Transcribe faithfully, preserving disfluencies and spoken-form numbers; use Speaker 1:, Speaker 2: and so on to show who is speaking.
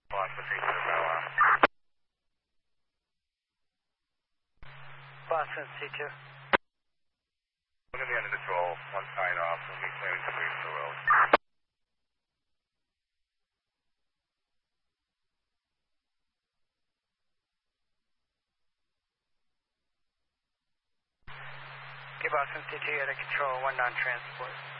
Speaker 1: Boston C two, Bravo.
Speaker 2: Boston C two.
Speaker 1: We're going to be under control. One side off. We'll be clearing debris from the road.
Speaker 2: Okay, Boston C two, you're out of control. One non-transport.